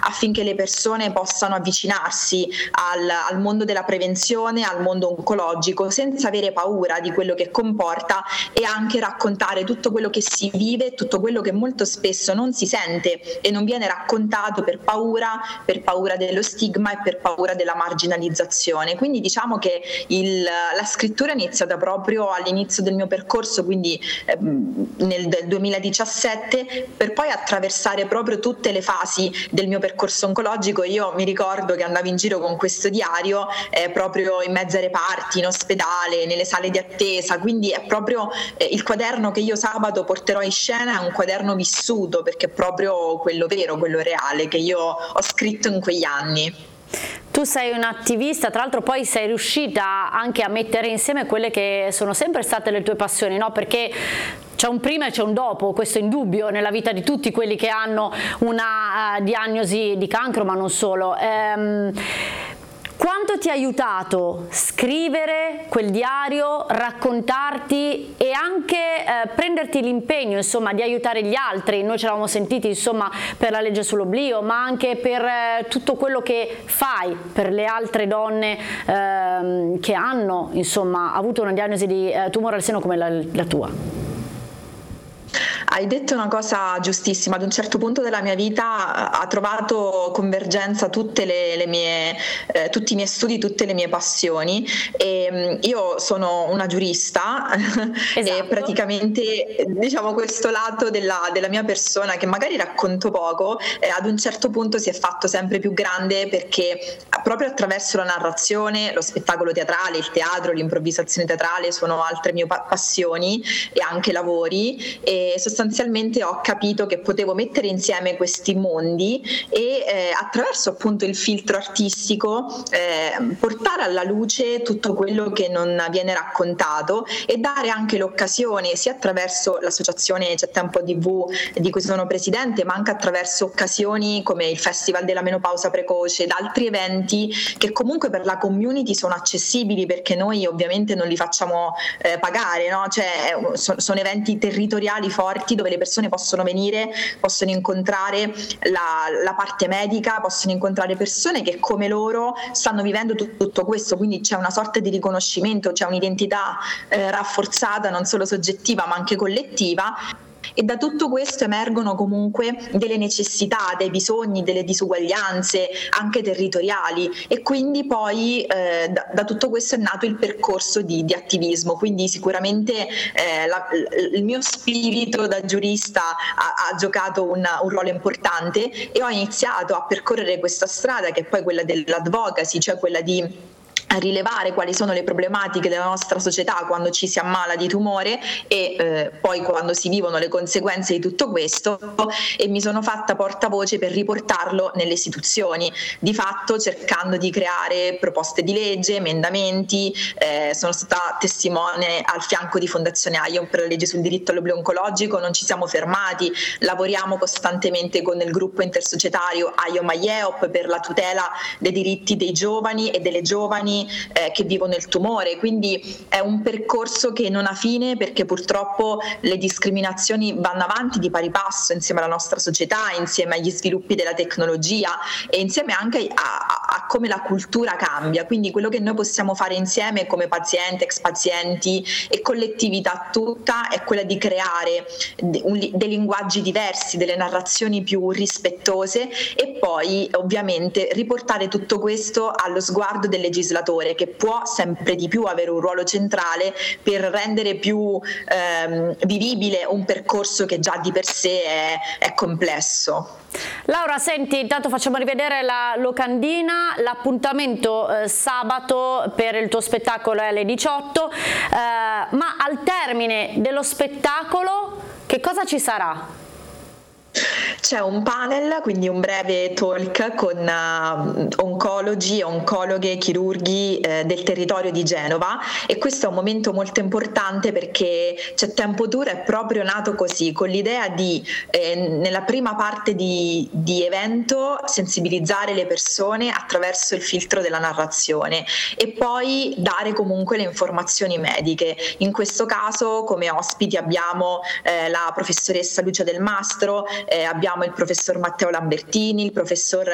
affinché le persone possano avvicinarsi al mondo della prevenzione, al mondo oncologico, senza avere paura di quello che comporta, e anche raccontare tutto quello che si vive, tutto quello che molto spesso non si sente e non viene raccontato per paura dello stigma e per paura della marginalizzazione. Quindi diciamo che la scrittura è iniziata proprio all'inizio del mio percorso, quindi nel 2017, per poi attraversare proprio tutte le fasi del mio percorso oncologico. Io mi ricordo che andavo in giro con questo diario proprio in mezzo ai reparti, in ospedale, nelle sale di attesa, quindi è proprio il quaderno che io sabato porterò in scena, è un quaderno vissuto, perché è proprio quello vero, quello reale che io ho scritto in quegli anni. Tu sei un'attivista, tra l'altro poi sei riuscita anche a mettere insieme quelle che sono sempre state le tue passioni, no? Perché c'è un prima e c'è un dopo, questo è indubbio nella vita di tutti quelli che hanno una diagnosi di cancro, ma non solo. Quanto ti ha aiutato scrivere quel diario, raccontarti e anche prenderti l'impegno, insomma, di aiutare gli altri? Noi ci eravamo sentiti, insomma, per la legge sull'oblio, ma anche per tutto quello che fai per le altre donne che hanno, insomma, avuto una diagnosi di tumore al seno come la tua. Hai detto una cosa giustissima. Ad un certo punto della mia vita ha trovato convergenza tutti i miei studi, tutte le mie passioni, e io sono una giurista. Esatto. E praticamente, diciamo, questo lato della mia persona, che magari racconto poco, ad un certo punto si è fatto sempre più grande, perché proprio attraverso la narrazione, lo spettacolo teatrale, il teatro, l'improvvisazione teatrale sono altre mie passioni e anche lavori, e sostanzialmente ho capito che potevo mettere insieme questi mondi e attraverso appunto il filtro artistico portare alla luce tutto quello che non viene raccontato, e dare anche l'occasione, sia attraverso l'associazione C'è Tempo TV di cui sono presidente, ma anche attraverso occasioni come il Festival della Menopausa Precoce ed altri eventi che comunque per la community sono accessibili, perché noi ovviamente non li facciamo pagare, no? Cioè, sono eventi territoriali forti dove le persone possono venire, possono incontrare la parte medica, possono incontrare persone che come loro stanno vivendo tutto questo, quindi c'è una sorta di riconoscimento, c'è un'identità rafforzata, non solo soggettiva ma anche collettiva. E da tutto questo emergono comunque delle necessità, dei bisogni, delle disuguaglianze anche territoriali, e quindi poi da tutto questo è nato il percorso di attivismo. Quindi sicuramente il mio spirito da giurista ha giocato un ruolo importante, e ho iniziato a percorrere questa strada, che è poi quella dell'advocacy, cioè quella di rilevare quali sono le problematiche della nostra società quando ci si ammala di tumore, e poi quando si vivono le conseguenze di tutto questo, e mi sono fatta portavoce per riportarlo nelle istituzioni, di fatto cercando di creare proposte di legge, emendamenti. Sono stata testimone al fianco di Fondazione AIOM per la legge sul diritto all'oblio oncologico, non ci siamo fermati, lavoriamo costantemente con il gruppo intersocietario AIOM-AIEOP per la tutela dei diritti dei giovani e delle giovani che vivono il tumore. Quindi è un percorso che non ha fine, perché purtroppo le discriminazioni vanno avanti di pari passo insieme alla nostra società, insieme agli sviluppi della tecnologia e insieme anche a come la cultura cambia. Quindi quello che noi possiamo fare insieme come pazienti, ex pazienti e collettività tutta è quella di creare dei linguaggi diversi, delle narrazioni più rispettose, e poi ovviamente riportare tutto questo allo sguardo del legislatore, che può sempre di più avere un ruolo centrale per rendere più vivibile un percorso che già di per sé è complesso. Laura, senti, intanto facciamo rivedere la locandina, l'appuntamento sabato per il tuo spettacolo è alle 18, ma al termine dello spettacolo che cosa ci sarà? C'è un panel, quindi un breve talk con oncologi e oncologhe, chirurghi del territorio di Genova, e questo è un momento molto importante perché C'è Tempo Tour è proprio nato così, con l'idea di nella prima parte di evento sensibilizzare le persone attraverso il filtro della narrazione e poi dare comunque le informazioni mediche. In questo caso come ospiti abbiamo la professoressa Lucia Del Mastro, abbiamo il professor Matteo Lambertini, il professor